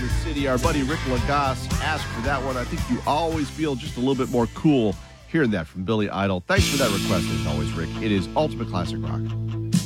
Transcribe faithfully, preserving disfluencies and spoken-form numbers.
the City. Our buddy Rick Lagasse asked for that one. I think you always feel just a little bit more cool hearing that from Billy Idol. Thanks for that request, as always, Rick. It is Ultimate Classic Rock.